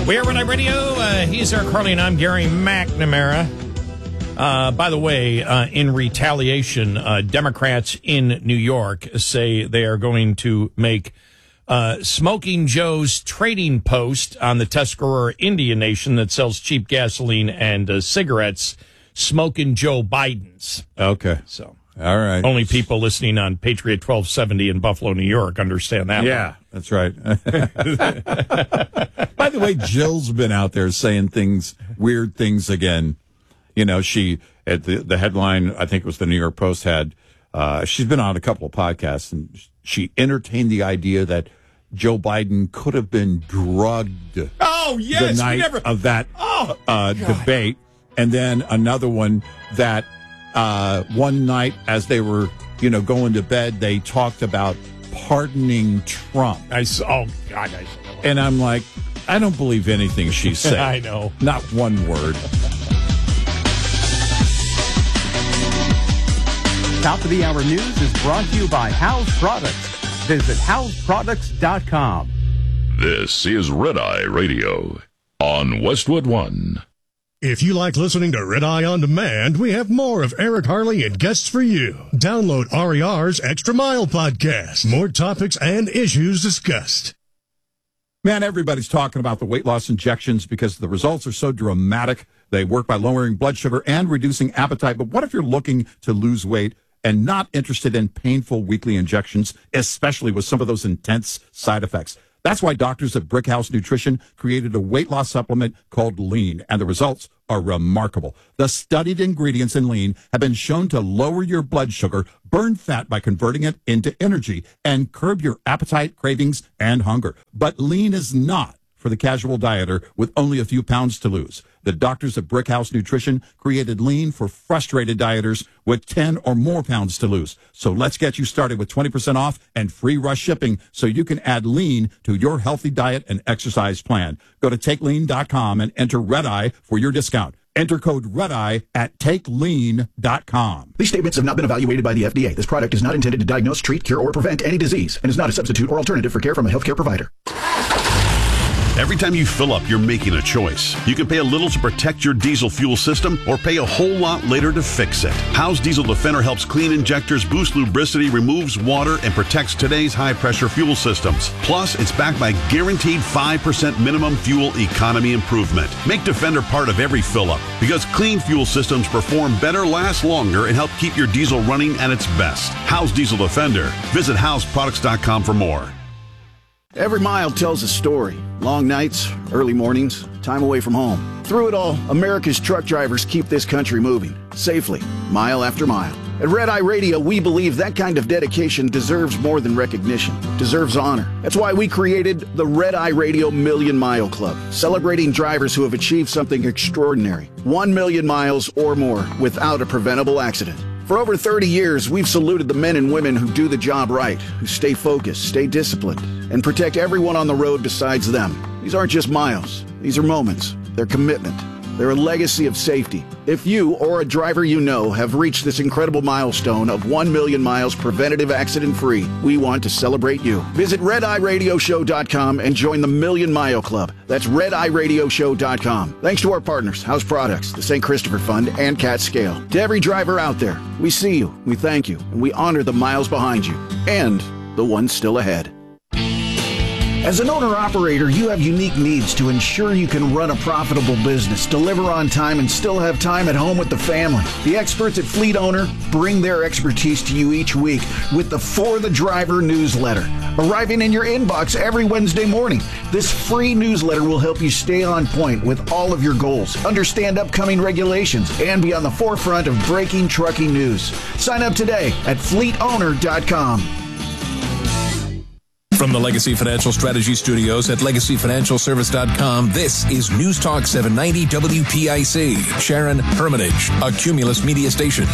We are Red Eye Radio. He's Eric Harley, and I'm Gary McNamara. By the way, in retaliation, Democrats in New York say they are going to make Smoking Joe's trading post on the Tuscarora Indian Nation that sells cheap gasoline and cigarettes, Smoking Joe Biden's. Okay. So, all right. Only people listening on Patriot 1270 in Buffalo, New York understand that. Yeah, that's right. By the way, Jill's been out there saying weird things again. You know, she, at the headline, I think it was the New York Post had, she's been on a couple of podcasts, and she entertained the idea that Joe Biden could have been drugged. Oh, yes. The night of that debate. And then another one that one night as they were, going to bed, they talked about pardoning Trump. And I'm like, I don't believe anything she said. I know. Not one word. Top of the Hour News is brought to you by House Products. Visit houseproducts.com. This is Red Eye Radio on Westwood One. If you like listening to Red Eye On Demand, we have more of Eric Harley and guests for you. Download RER's Extra Mile podcast. More topics and issues discussed. Man, everybody's talking about the weight loss injections because the results are so dramatic. They work by lowering blood sugar and reducing appetite. But what if you're looking to lose weight and not interested in painful weekly injections, especially with some of those intense side effects? That's why doctors at Brickhouse Nutrition created a weight loss supplement called Lean, and the results are remarkable. The studied ingredients in Lean have been shown to lower your blood sugar, burn fat by converting it into energy, and curb your appetite, cravings, and hunger. But Lean is not for the casual dieter with only a few pounds to lose. The doctors at Brickhouse Nutrition created Lean for frustrated dieters with 10 or more pounds to lose. So let's get you started with 20% off and free rush shipping so you can add Lean to your healthy diet and exercise plan. Go to TakeLean.com and enter Red Eye for your discount. Enter code REDEYE at TakeLean.com. These statements have not been evaluated by the FDA. This product is not intended to diagnose, treat, cure, or prevent any disease and is not a substitute or alternative for care from a healthcare provider. Every time you fill up, you're making a choice. You can pay a little to protect your diesel fuel system or pay a whole lot later to fix it. Howe's Diesel Defender helps clean injectors, boost lubricity, removes water, and protects today's high-pressure fuel systems. Plus, it's backed by guaranteed 5% minimum fuel economy improvement. Make Defender part of every fill-up because clean fuel systems perform better, last longer, and help keep your diesel running at its best. Howe's Diesel Defender. Visit houseproducts.com for more. Every mile tells a story. Long nights, early mornings, time away from home. Through it all, America's truck drivers keep this country moving, safely, mile after mile. At Red Eye Radio, we believe that kind of dedication deserves more than recognition, deserves honor. That's why we created the Red Eye Radio Million Mile Club, celebrating drivers who have achieved something extraordinary. 1 million miles or more without a preventable accident. For over 30 years, we've saluted the men and women who do the job right, who stay focused, stay disciplined, and protect everyone on the road besides them. These aren't just miles. These are moments. They're commitment. They're a legacy of safety. If you or a driver you know have reached this incredible milestone of 1 million miles preventative accident-free, we want to celebrate you. Visit RedEyeRadioShow.com and join the Million Mile Club. That's RedEyeRadioShow.com. Thanks to our partners, House Products, the St. Christopher Fund, and Cat Scale. To every driver out there, we see you, we thank you, and we honor the miles behind you and the ones still ahead. As an owner-operator, you have unique needs to ensure you can run a profitable business, deliver on time, and still have time at home with the family. The experts at Fleet Owner bring their expertise to you each week with the For the Driver newsletter, arriving in your inbox every Wednesday morning. This free newsletter will help you stay on point with all of your goals, understand upcoming regulations, and be on the forefront of breaking trucking news. Sign up today at fleetowner.com. From the Legacy Financial Strategy Studios at LegacyFinancialService.com, this is News Talk 790 WPIC. Sharon Hermitage, a Cumulus Media station.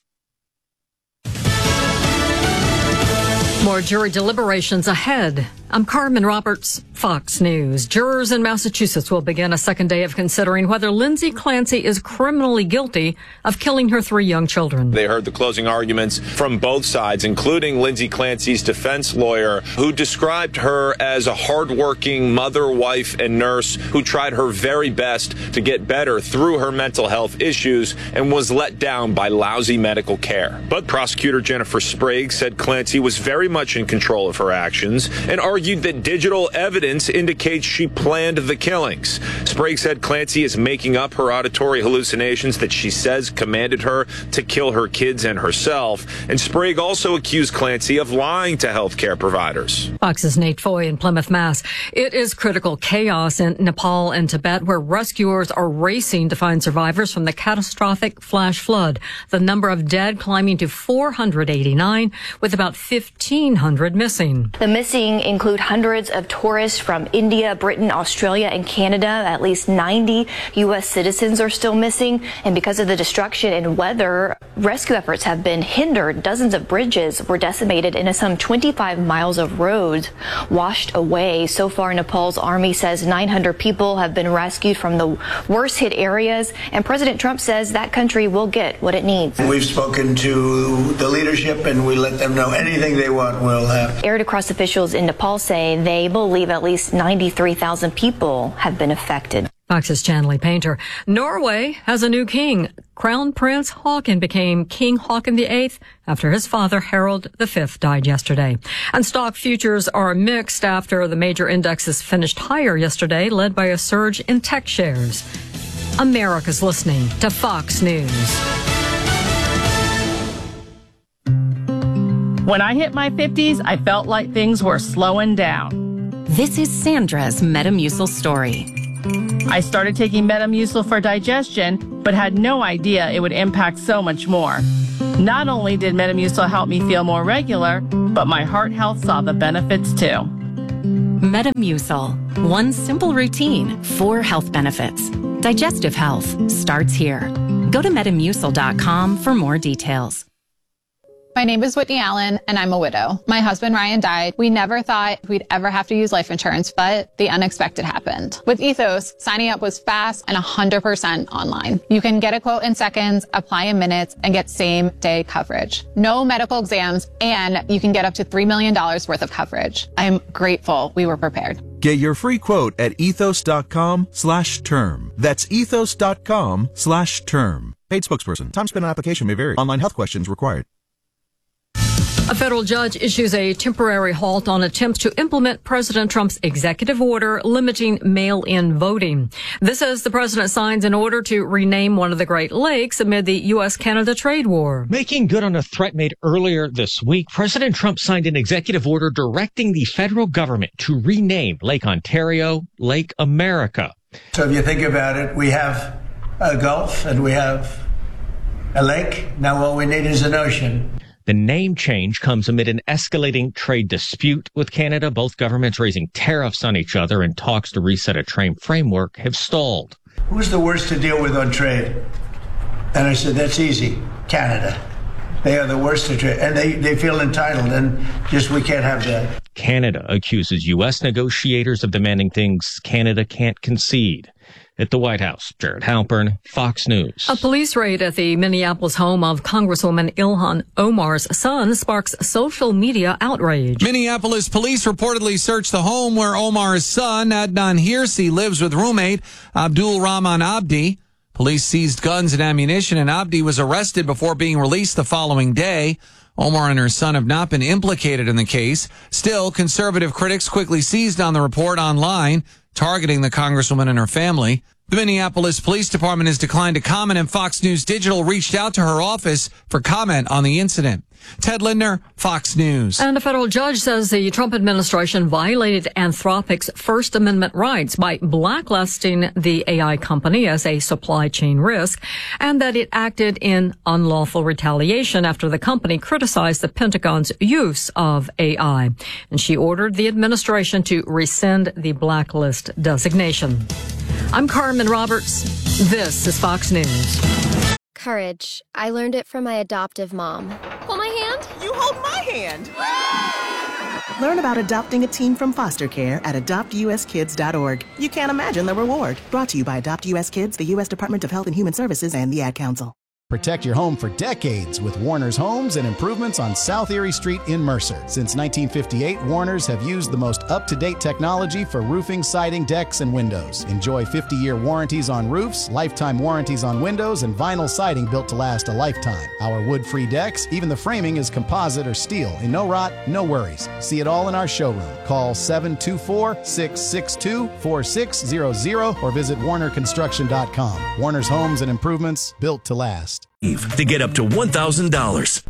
More jury deliberations ahead I'm Carmen Roberts, Fox News. Jurors in Massachusetts will begin a second day of considering whether Lindsay Clancy is criminally guilty of killing her 3 young children. They heard the closing arguments from both sides, including Lindsay Clancy's defense lawyer, who described her as a hardworking mother, wife, and nurse who tried her very best to get better through her mental health issues and was let down by lousy medical care. But prosecutor Jennifer Sprague said Clancy was very much in control of her actions and argued that digital evidence indicates she planned the killings. Sprague said Clancy is making up her auditory hallucinations that she says commanded her to kill her kids and herself. And Sprague also accused Clancy of lying to healthcare providers. Fox's Nate Foy in Plymouth, Mass. It is critical chaos in Nepal and Tibet, where rescuers are racing to find survivors from the catastrophic flash flood. The number of dead climbing to 489, with about 1,500 missing. The missing include hundreds of tourists from India, Britain, Australia, and Canada. At least 90 U.S. citizens are still missing. And because of the destruction and weather, rescue efforts have been hindered. Dozens of bridges were decimated and some 25 miles of roads washed away. So far, Nepal's army says 900 people have been rescued from the worst hit areas. And President Trump says that country will get what it needs. We've spoken to the leadership and we let them know anything they want we'll have. Air to Cross officials in Nepal say they believe at least 93,000 people have been affected. Fox's Chanley Painter. Norway has a new king. Crown Prince Haakon became King Haakon VIII after his father Harald V died yesterday. And stock futures are mixed after the major indexes finished higher yesterday, led by a surge in tech shares. America's listening to Fox News. When I hit my 50s, I felt like things were slowing down. This is Sandra's Metamucil story. I started taking Metamucil for digestion, but had no idea it would impact so much more. Not only did Metamucil help me feel more regular, but my heart health saw the benefits too. Metamucil. One simple routine, 4 health benefits. Digestive health starts here. Go to Metamucil.com for more details. My name is Whitney Allen, and I'm a widow. My husband, Ryan, died. We never thought we'd ever have to use life insurance, but the unexpected happened. With Ethos, signing up was fast and 100% online. You can get a quote in seconds, apply in minutes, and get same-day coverage. No medical exams, and you can get up to $3 million worth of coverage. I'm grateful we were prepared. Get your free quote at ethos.com/term. That's ethos.com/term. Paid spokesperson. Time spent on application may vary. Online health questions required. A federal judge issues a temporary halt on attempts to implement President Trump's executive order limiting mail-in voting. This as the president signs an order to rename one of the Great Lakes amid the U.S.-Canada trade war. Making good on a threat made earlier this week, President Trump signed an executive order directing the federal government to rename Lake Ontario Lake America. So if you think about it, we have a Gulf and we have a lake. Now all we need is an ocean. The name change comes amid an escalating trade dispute with Canada. Both governments raising tariffs on each other, and talks to reset a trade framework have stalled. Who's the worst to deal with on trade? And I said, that's easy. Canada. They are the worst to trade. And they feel entitled, and just we can't have that. Canada accuses U.S. negotiators of demanding things Canada can't concede. At the White House, Jared Halpern, Fox News. A police raid at the Minneapolis home of Congresswoman Ilhan Omar's son sparks social media outrage. Minneapolis police reportedly searched the home where Omar's son, Adnan Hirsi, lives with roommate Abdul Rahman Abdi. Police seized guns and ammunition, and Abdi was arrested before being released the following day. Omar and her son have not been implicated in the case. Still, conservative critics quickly seized on the report online, targeting the Congresswoman and her family. The Minneapolis Police Department has declined to comment, and Fox News Digital reached out to her office for comment on the incident. Ted Lindner, Fox News. And a federal judge says the Trump administration violated Anthropic's First Amendment rights by blacklisting the AI company as a supply chain risk, and that it acted in unlawful retaliation after the company criticized the Pentagon's use of AI. And she ordered the administration to rescind the blacklist designation. I'm Carmen Roberts. This is Fox News. Courage. I learned it from my adoptive mom. Hold my hand. You hold my hand. Learn about adopting a teen from foster care at adoptuskids.org. You can't imagine the reward. Brought to you by Adopt US Kids, the U.S. Department of Health and Human Services, and the Ad Council. Protect your home for decades with Warner's Homes and Improvements on South Erie Street in Mercer. Since 1958, Warner's have used the most up-to-date technology for roofing, siding, decks, and windows. Enjoy 50-year warranties on roofs, lifetime warranties on windows, and vinyl siding built to last a lifetime. Our wood-free decks, even the framing is composite or steel. And no rot, no worries. See it all in our showroom. Call 724-662-4600 or visit warnerconstruction.com. Warner's Homes and Improvements, built to last. To get up to $1,000.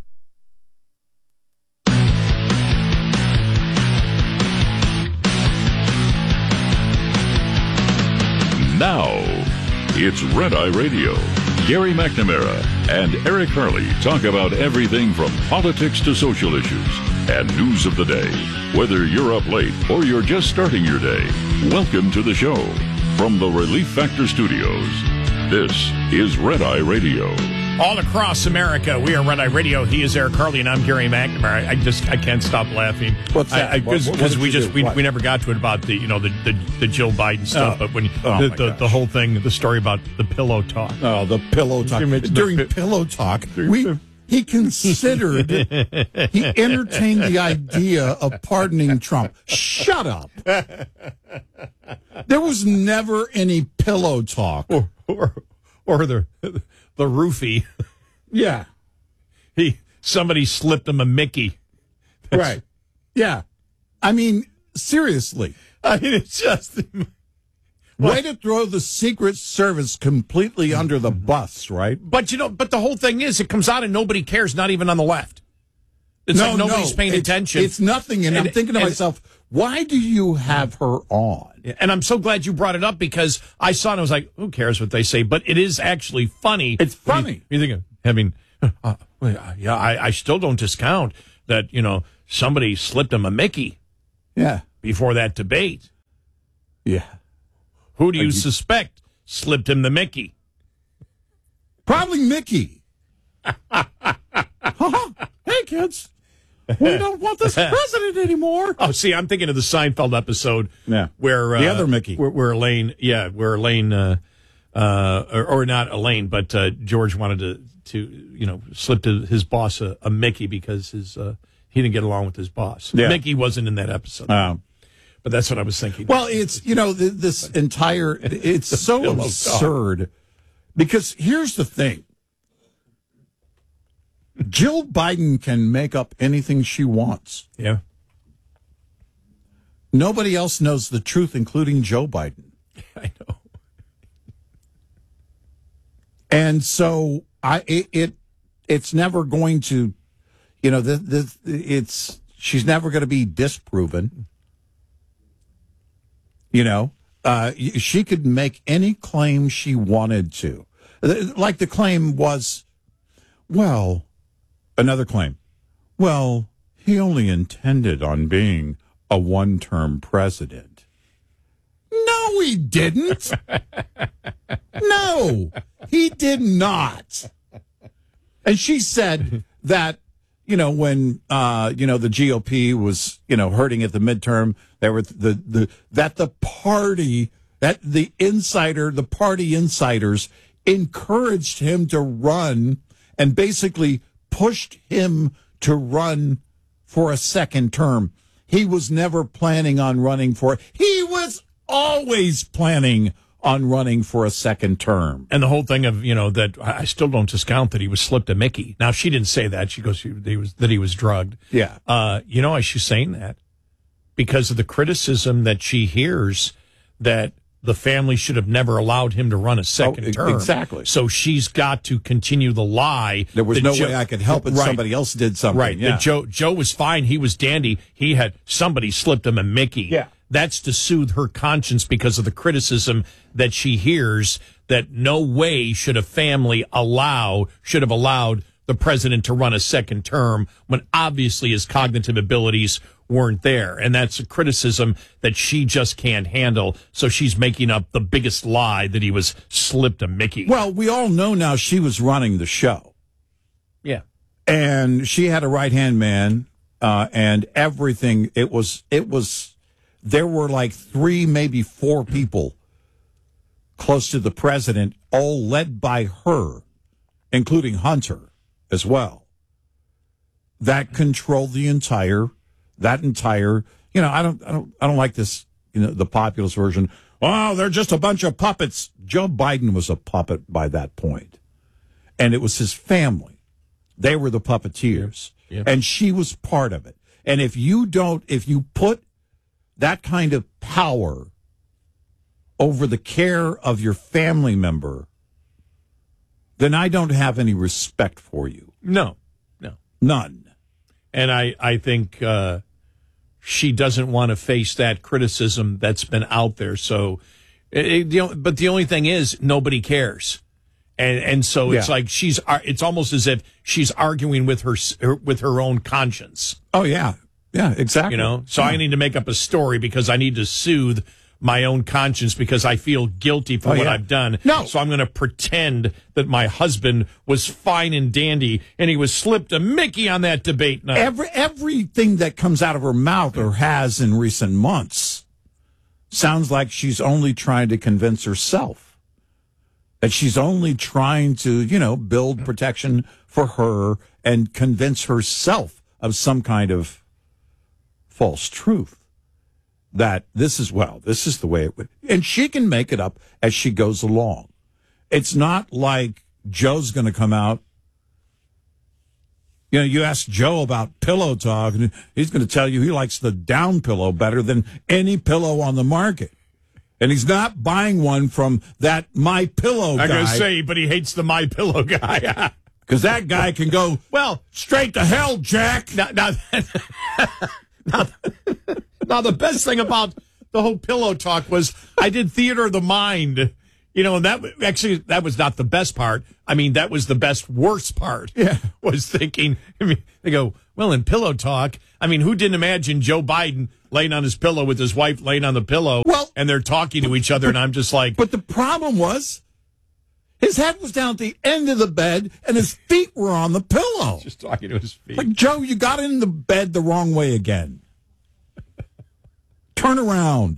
Now, it's Red Eye Radio. Gary McNamara and Eric Harley talk about everything from politics to social issues and news of the day. Whether you're up late or you're just starting your day, welcome to the show. From the Relief Factor Studios, this is Red Eye Radio. All across America, we are Red Eye Radio. He is Eric Harley, and I'm Gary McNamara. I can't stop laughing. What's that? Because we never got to it about the Jill Biden stuff. But when the whole thing, the story about the pillow talk. Oh, the pillow talk. During pillow talk, he considered, he entertained the idea of pardoning Trump. Shut up. There was never any pillow talk. Or the roofie. Yeah. Somebody slipped him a Mickey. Right. Yeah. I mean, seriously. I mean, it's just... Way to throw the Secret Service completely under the bus, right? But the whole thing is, it comes out and nobody cares, not even on the left. It's like nobody's paying attention. It's nothing. And I'm thinking to myself, why do you have her on? And I'm so glad you brought it up, because I saw it and I was like, who cares what they say? But it is actually funny. It's funny. You think, I still don't discount that, somebody slipped him a Mickey. Yeah. Before that debate. Yeah. Who do you suspect slipped him the Mickey? Probably Mickey. Hey, kids. We don't want this president anymore. Oh, see, I'm thinking of the Seinfeld episode where the other Mickey, where Elaine, or not Elaine, but George wanted to slip to his boss a Mickey because he didn't get along with his boss. Yeah. Mickey wasn't in that episode. But that's what I was thinking. Well, it's this entire it's so absurd because here's the thing. Jill Biden can make up anything she wants. Yeah. Nobody else knows the truth, including Joe Biden. I know. And so it's never going to, she's never going to be disproven. She could make any claim she wanted to. Like the claim was, another claim. Well, he only intended on being a one-term president. No, he didn't. No, he did not. And she said that, when, the GOP was, hurting at the midterm, there were the party insiders encouraged him to run and basically pushed him to run for a second term. He was never planning on running for it. He was always planning on running for a second term. And the whole thing of, that I still don't discount that he was slipped a Mickey. Now, she didn't say that. She goes, that he was drugged. Yeah. Why she's saying that? Because of the criticism that she hears that the family should have never allowed him to run a second term. Exactly. So she's got to continue the lie. There was no way I could help it. Somebody else did something. Right. Yeah. Joe was fine. He was dandy. He had somebody slipped him a Mickey. Yeah. That's to soothe her conscience because of the criticism that she hears that no way should a family should have allowed the president to run a second term when obviously his cognitive abilities weren't there. And that's a criticism that she just can't handle. So she's making up the biggest lie that he was slipped a Mickey. Well, we all know now she was running the show. Yeah. And she had a right-hand man, and everything. It was. There were like 3, maybe 4 people close to the president, all led by her, including Hunter as well, that controlled the entire. You know, I don't like this. You know, the populist version. Oh, they're just a bunch of puppets. Joe Biden was a puppet by that point, and it was his family. They were the puppeteers, and she was part of it. And if you put that kind of power over the care of your family member, then I don't have any respect for you. No. None. And I think she doesn't want to face that criticism that's been out there. So, but the only thing is, nobody cares. And so it's like it's almost as if she's arguing with her own conscience. Oh, yeah. Yeah, exactly. You know, so I need to make up a story because I need to soothe my own conscience because I feel guilty for what I've done. No. So I'm going to pretend that my husband was fine and dandy and he was slipped a Mickey on that debate night. Everything that comes out of her mouth or has in recent months sounds like she's only trying to convince herself. That she's only trying to, you know, build protection for her and convince herself of some kind of false truth. That this is the way it would. And she can make it up as she goes along. It's not like Joe's going to come out. You know, you ask Joe about pillow talk, and he's going to tell you he likes the down pillow better than any pillow on the market. And he's not buying one from that My Pillow guy. I'm going to say, but he hates the My Pillow guy. Because that guy can go, straight to hell, Jack. Now, the best thing about the whole pillow talk was I did Theater of the Mind, you know, and that was not the best part. I mean, that was the worst part. Yeah. Was thinking, they go, well, in pillow talk, I mean, who didn't imagine Joe Biden laying on his pillow with his wife laying on the pillow and they're talking to each other, and I'm just like. But the problem was his head was down at the end of the bed and his feet were on the pillow. Just talking to his feet. Like, Joe, you got in the bed the wrong way again. Turn around.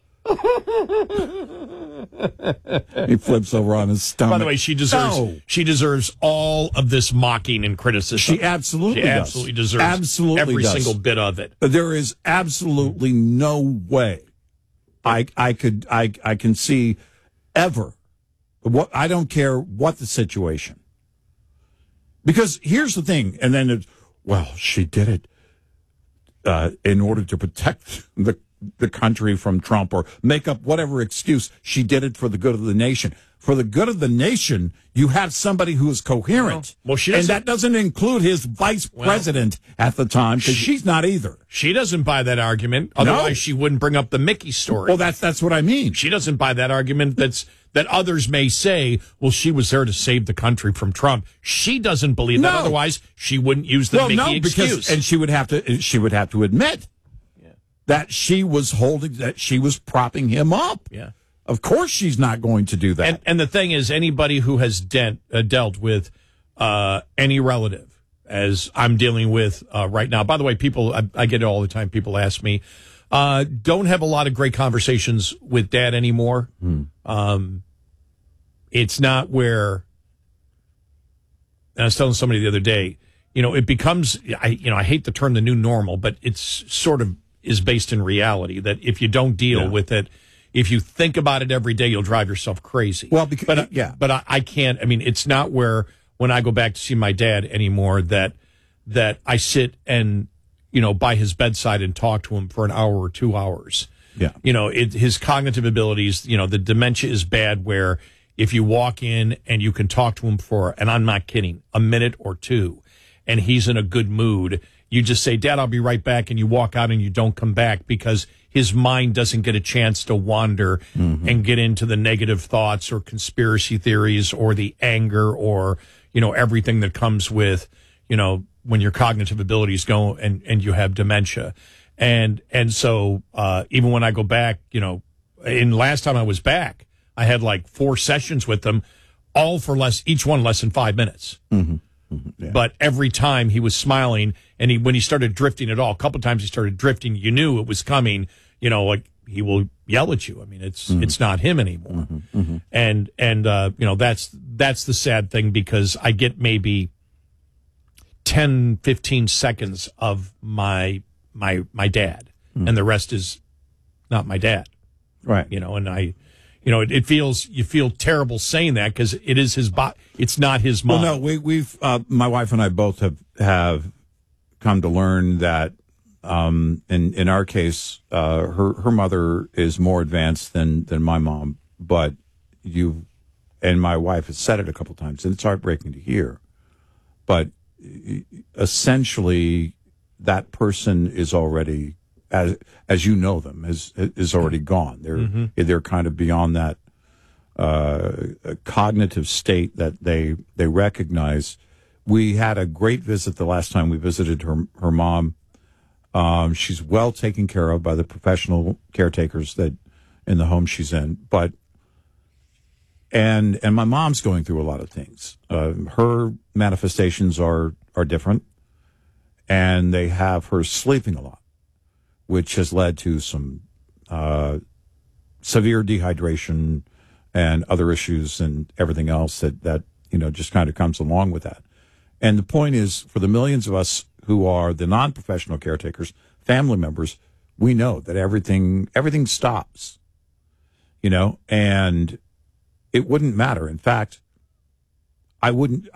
He flips over on his stomach. By the way, she deserves all of this mocking and criticism. She absolutely deserves every single bit of it. There is absolutely no way I can see ever. I don't care what the situation. Because here's the thing, and then she did it in order to protect the country from Trump or make up whatever excuse. She did it for the good of the nation. For the good of the nation, you have somebody who is coherent. And that doesn't include his vice president at the time, because she's not either. She doesn't buy that argument. Otherwise, she wouldn't bring up the Mickey story. Well, that's what I mean. She doesn't buy that argument that others may say, well, she was there to save the country from Trump. She doesn't believe that. Otherwise, she wouldn't use the Mickey excuse. And she would have to admit that she was propping him up. Yeah. Of course she's not going to do that. And the thing is, anybody who has dealt with any relative, as I'm dealing with right now. By the way, people, I get it all the time. People ask me, don't have a lot of great conversations with Dad anymore. It's not where, and I was telling somebody the other day, you know, it becomes, I hate the term the new normal, but it's sort of is based in reality that if you don't deal with it, if you think about it every day, you'll drive yourself crazy. Well, but I can't. I mean, it's not where when I go back to see my dad anymore that I sit and, you know, by his bedside and talk to him for an hour or 2 hours. Yeah. You know, his cognitive abilities, you know, the dementia is bad where if you walk in and you can talk to him for, and I'm not kidding, a minute or two, and he's in a good mood, you just say, Dad, I'll be right back, and you walk out and you don't come back because his mind doesn't get a chance to wander and get into the negative thoughts or conspiracy theories or the anger or, you know, everything that comes with, you know, when your cognitive abilities go and you have dementia. And so even when I go back, you know, last time I was back, I had like 4 sessions with them, all for each one less than 5 minutes. But every time he was smiling, and when he started drifting at all, a couple of times he started drifting, you knew it was coming. You know, like he will yell at you. I mean, it's not him anymore. And you know, that's the sad thing, because I get maybe 10, 15 seconds of my dad, and the rest is not my dad. Right. You know, and you feel terrible saying that, because it is his body. It's not his mom. Well, no, we've my wife and I both have come to learn that in our case, her mother is more advanced than my mom, but and my wife has said it a couple times, and it's heartbreaking to hear. But essentially, that person is already, as you know them, is already gone. They're kind of beyond that cognitive state that they recognize. We had a great visit the last time we visited her mom. She's well taken care of by the professional caretakers that in the home she's in, and my mom's going through a lot of things. Her manifestations are different, and they have her sleeping a lot, which has led to some severe dehydration and other issues and everything else that just kind of comes along with that. And the point is, for the millions of us who are the non-professional caretakers, family members, we know that everything stops, and it wouldn't matter. In fact, I would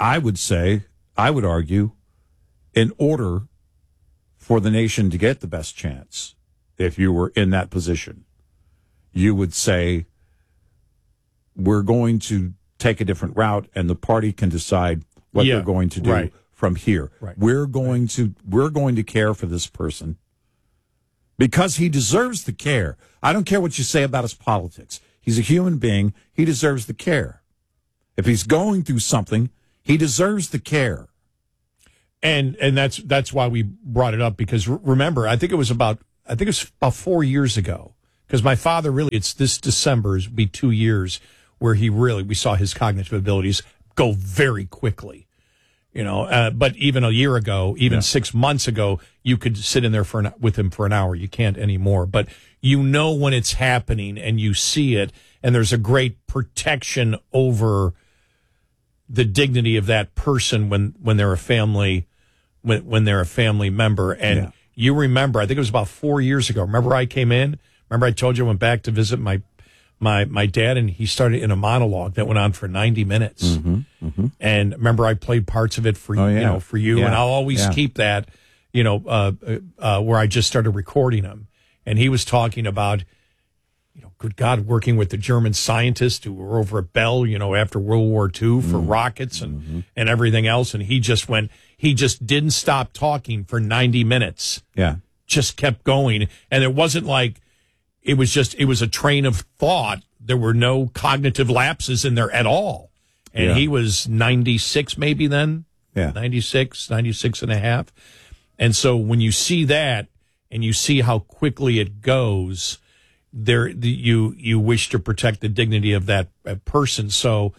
argue, in order for the nation to get the best chance, if you were in that position, you would say, we're going to take a different route, and the party can decide what they're going to do from here. Right. We're going to care for this person because he deserves the care. I don't care what you say about his politics. He's a human being. He deserves the care. If he's going through something, he deserves the care. And that's why we brought it up, because remember, I think it was about 4 years ago, because my father it's this December will be 2 years where we saw his cognitive abilities go very quickly. But even a year ago, 6 months ago, you could sit in there with him for an hour. You can't anymore. But when it's happening and you see it, and there's a great protection over the dignity of that person when they're a family member. And you remember, I think it was about 4 years ago. Remember I came in? Remember I told you I went back to visit my dad, and he started in a monologue that went on for 90 minutes. And remember I played parts of it for you, and I'll always keep that, where I just started recording him. And he was talking about, good God, working with the German scientists who were over at Bell, after World War II for rockets and everything else. And he just didn't stop talking for 90 minutes. Yeah. Just kept going. And it wasn't like, it was a train of thought. There were no cognitive lapses in there at all. And he was 96 maybe then. Yeah. 96 and a half. And so when you see that and you see how quickly it goes, you wish to protect the dignity of that person. So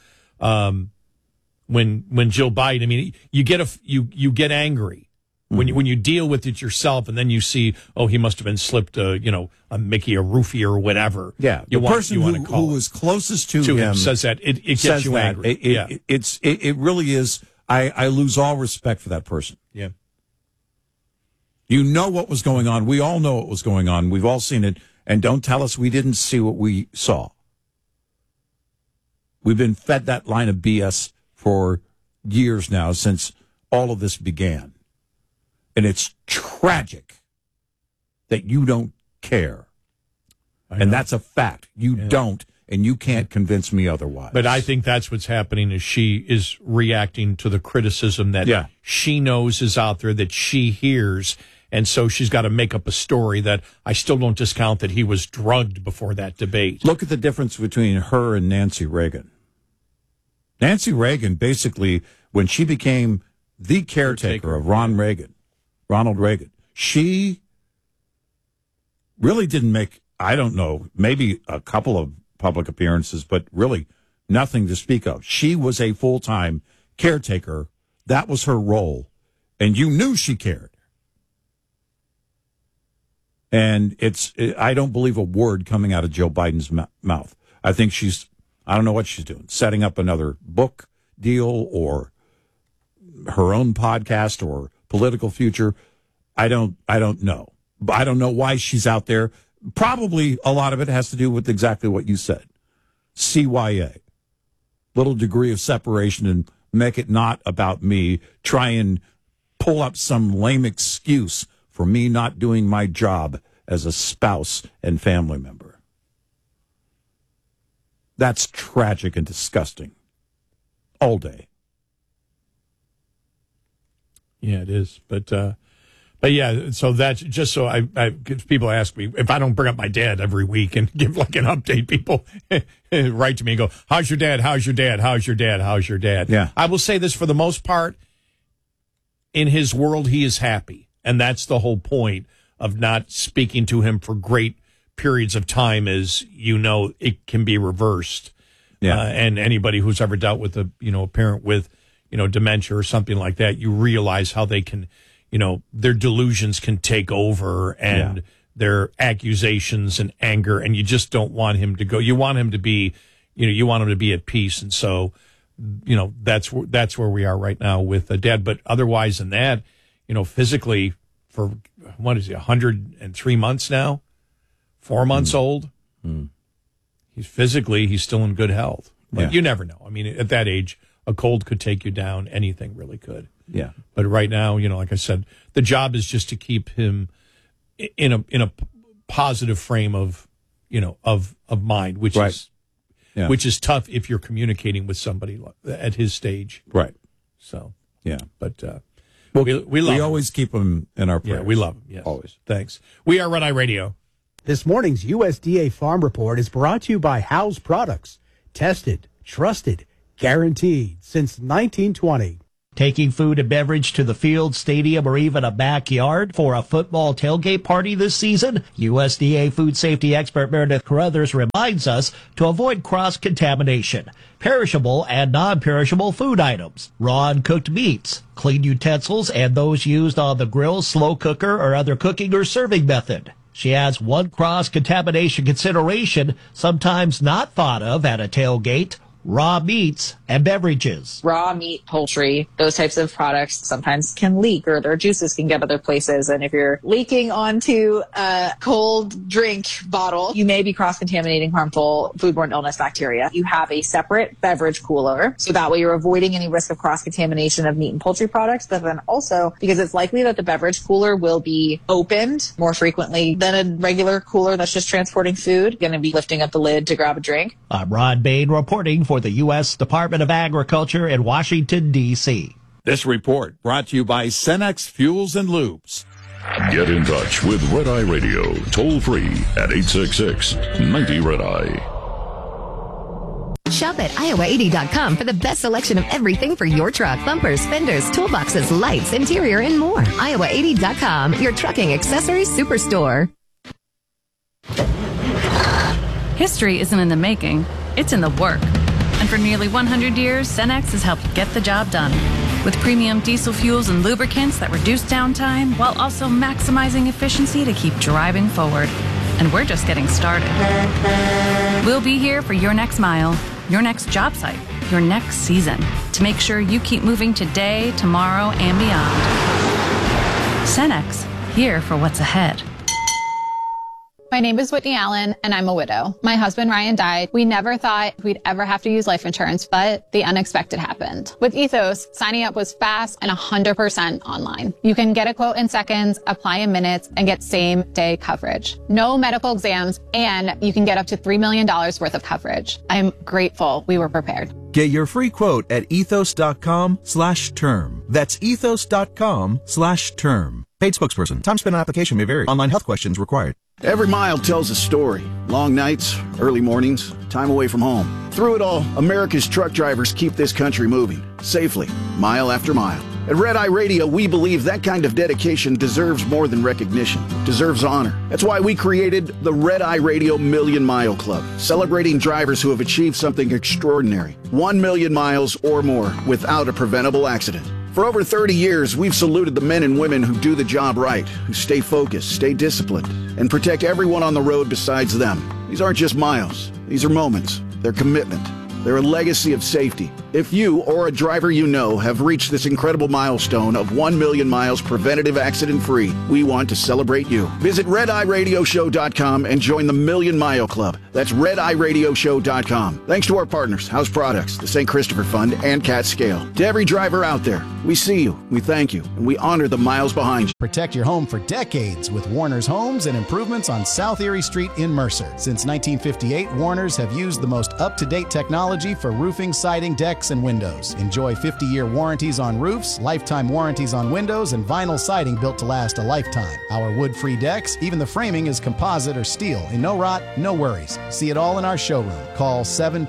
when Jill Biden, I mean, you get angry. When you deal with it yourself, and then you see, he must have been slipped, a Mickey, a roofie, or whatever. Yeah, the person who was closest to him says that it gets you angry. It really is. I lose all respect for that person. Yeah, you know what was going on. We all know what was going on. We've all seen it, and don't tell us we didn't see what we saw. We've been fed that line of BS for years now, since all of this began. And it's tragic that you don't care. And that's a fact. You don't, and you can't convince me otherwise. But I think that's what's happening, is she is reacting to the criticism that she knows is out there, that she hears. And so she's got to make up a story that I still don't discount that he was drugged before that debate. Look at the difference between her and Nancy Reagan. Nancy Reagan, basically, when she became the caretaker of Ronald Reagan, she really didn't make, I don't know, maybe a couple of public appearances, but really nothing to speak of. She was a full-time caretaker That was her role. And you knew she cared. And I don't believe a word coming out of Joe Biden's mouth. I think I don't know what she's doing, setting up another book deal or her own podcast or political future. I don't know. I don't know why she's out there. Probably a lot of it has to do with exactly what you said. CYA. Little degree of separation and make it not about me. Try and pull up some lame excuse for me not doing my job as a spouse and family member. That's tragic and disgusting. All day. Yeah, it is. But yeah, so that's just so I people ask me if I don't bring up my dad every week and give like an update, people write to me and go, how's your dad? How's your dad? How's your dad? How's your dad? Yeah. I will say this, for the most part, in his world, he is happy. And that's the whole point of not speaking to him for great periods of time, is, it can be reversed. Yeah. And anybody who's ever dealt with a parent with, dementia or something like that, you realize how they can, their delusions can take over and their accusations and anger, and you just don't want him to go. You want him to be, you want him to be at peace. And so, that's where we are right now with Dad. But otherwise than that, physically, for what is he, 103 months now, 4 months old. He's still in good health. But you never know. I mean, at that age, a cold could take you down. Anything really could. Yeah. But right now, like I said, the job is just to keep him in a positive frame of mind, which is tough if you're communicating with somebody at his stage. Right. So, yeah. But we love him. We always keep him in our prayers. Yeah, we love him. Yes. Always. Thanks. We are Red Eye Radio. This morning's USDA Farm Report is brought to you by House Products. Tested, trusted, guaranteed since 1920. Taking food and beverage to the field, stadium, or even a backyard for a football tailgate party this season? USDA food safety expert Meredith Carruthers reminds us to avoid cross-contamination. Perishable and non-perishable food items, raw and cooked meats, clean utensils, and those used on the grill, slow cooker, or other cooking or serving method. She adds one cross-contamination consideration sometimes not thought of at a tailgate: raw meats and beverages. Raw meat, poultry, those types of products sometimes can leak, or their juices can get other places. And if you're leaking onto a cold drink bottle, you may be cross-contaminating harmful foodborne illness bacteria. You have a separate beverage cooler, so that way you're avoiding any risk of cross-contamination of meat and poultry products. But then also, because it's likely that the beverage cooler will be opened more frequently than a regular cooler that's just transporting food, you're going to be lifting up the lid to grab a drink. I'm Ron Bain reporting for the U.S. Department of Agriculture in Washington, D.C. This report brought to you by Cenex Fuels and Lubes. Get in touch with Red Eye Radio, toll free at 866-90-RED-EYE. Shop at iowa80.com for the best selection of everything for your truck: bumpers, fenders, toolboxes, lights, interior, and more. iowa80.com, your trucking accessories superstore. History isn't in the making, it's in the work. And for nearly 100 years, Cenex has helped get the job done. With premium diesel fuels and lubricants that reduce downtime while also maximizing efficiency to keep driving forward. And we're just getting started. We'll be here for your next mile, your next job site, your next season, to make sure you keep moving today, tomorrow, and beyond. Cenex, here for what's ahead. My name is Whitney Allen, and I'm a widow. My husband, Ryan, died. We never thought we'd ever have to use life insurance, but the unexpected happened. With Ethos, signing up was fast and 100% online. You can get a quote in seconds, apply in minutes, and get same-day coverage. No medical exams, and you can get up to $3 million worth of coverage. I'm grateful we were prepared. Get your free quote at ethos.com/term. That's ethos.com/term. Paid spokesperson. Time spent on application may vary. Online health questions required. Every mile tells a story. Long nights, early mornings, time away from home. Through it all, America's truck drivers keep this country moving, safely, mile after mile. At Red Eye Radio, we believe that kind of dedication deserves more than recognition, deserves honor. That's why we created the Red Eye Radio Million Mile Club, celebrating drivers who have achieved something extraordinary. 1 million miles or more without a preventable accident. For over 30 years, we've saluted the men and women who do the job right, who stay focused, stay disciplined, and protect everyone on the road besides them. These aren't just miles. These are moments. They're commitment. They're a legacy of safety. If you or a driver you know have reached this incredible milestone of 1 million miles preventative accident-free, we want to celebrate you. Visit RedEyeRadioShow.com and join the Million Mile Club. That's RedEyeRadioShow.com. Thanks to our partners, House Products, the St. Christopher Fund, and Cat Scale. To every driver out there, we see you, we thank you, and we honor the miles behind you. Protect your home for decades with Warner's Homes and Improvements on South Erie Street in Mercer. Since 1958, Warner's have used the most up-to-date technology for roofing, siding, decks, and windows. Enjoy 50-year warranties on roofs, lifetime warranties on windows, and vinyl siding built to last a lifetime. Our wood-free decks, even the framing is composite or steel, and no rot, no worries. See it all in our showroom. Call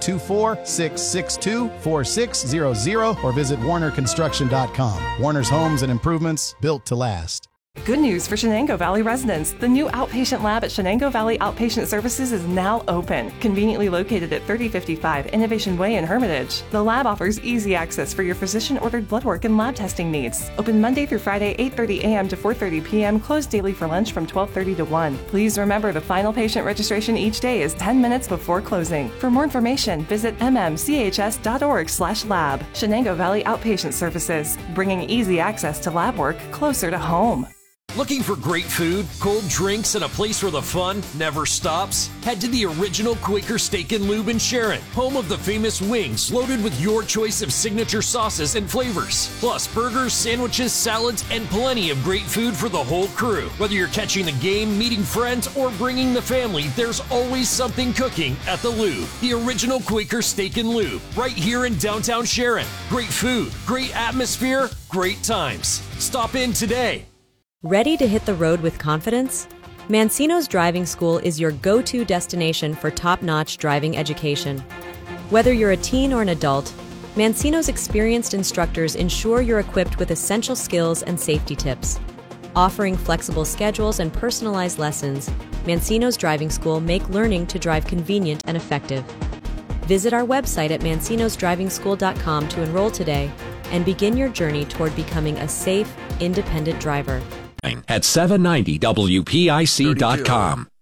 724-662-4600 or visit WarnerConstruction.com. Warner's Homes and Improvements, built to last. Good news for Shenango Valley residents. The new outpatient lab at Shenango Valley Outpatient Services is now open, conveniently located at 3055 Innovation Way in Hermitage. The lab offers easy access for your physician-ordered blood work and lab testing needs. Open Monday through Friday, 8:30 a.m. to 4:30 p.m., closed daily for lunch from 12:30 to 1. Please remember the final patient registration each day is 10 minutes before closing. For more information, visit mmchs.org/lab. Shenango Valley Outpatient Services, bringing easy access to lab work closer to home. Looking for great food, cold drinks, and a place where the fun never stops? Head to the original Quaker Steak and Lube in Sharon, home of the famous wings loaded with your choice of signature sauces and flavors. Plus burgers, sandwiches, salads, and plenty of great food for the whole crew. Whether you're catching the game, meeting friends, or bringing the family, there's always something cooking at the Lube. The original Quaker Steak and Lube, right here in downtown Sharon. Great food, great atmosphere, great times. Stop in today. Ready to hit the road with confidence? Mancino's Driving School is your go-to destination for top-notch driving education. Whether you're a teen or an adult, Mancino's experienced instructors ensure you're equipped with essential skills and safety tips. Offering flexible schedules and personalized lessons, Mancino's Driving School make learning to drive convenient and effective. Visit our website at mancinosdrivingschool.com to enroll today and begin your journey toward becoming a safe, independent driver. At 790WPIC.com.